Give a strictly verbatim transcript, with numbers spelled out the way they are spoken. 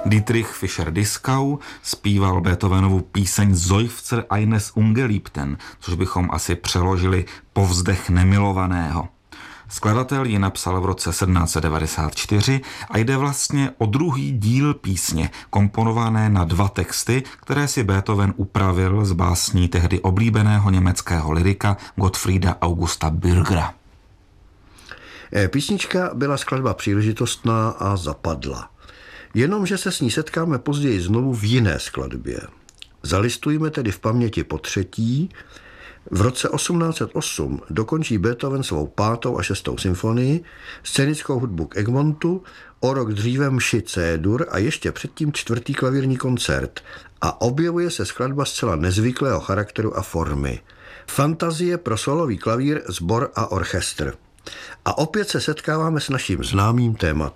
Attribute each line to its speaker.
Speaker 1: Dietrich Fischer-Dieskau zpíval Beethovenovu píseň Seufzer eines Ungeliebten, což bychom asi přeložili Povzdech nemilovaného. Skladatel ji napsal v roce sedmnáct set devadesát čtyři a jde vlastně o druhý díl písně, komponované na dva texty, které si Beethoven upravil z básní tehdy oblíbeného německého lyrika Gottfrieda Augusta Bürgera.
Speaker 2: Písnička byla skladba příležitostná a zapadla. Jenomže se s ní setkáme později znovu v jiné skladbě. Zalistujme tedy v paměti po třetí. V roce osmnáct set osm dokončí Beethoven svou pátou a šestou symfonii, scénickou hudbu k Egmontu, o rok dříve mši C-dur a ještě předtím čtvrtý klavírní koncert a objevuje se skladba zcela nezvyklého charakteru a formy. Fantazie pro solový klavír, sbor a orchestr. A opět se setkáváme s naším známým tématem.